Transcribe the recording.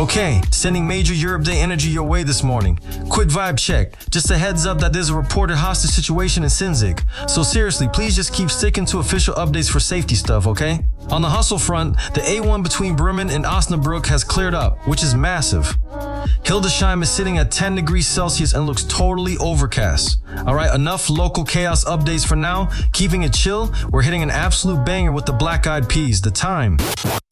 Okay, sending major Europe Day energy your way this morning. Quick vibe check. Just a heads up that there's a reported hostage situation in Sinzig. So seriously, please just keep sticking to official updates for safety stuff, okay? On the hustle front, the A1 between Bremen and Osnabrück has cleared up, which is massive. Hildesheim is sitting at 10 degrees Celsius and looks totally overcast. Alright, enough local chaos updates for now. Keeping it chill, we're hitting an absolute banger with the Black Eyed Peas. The time.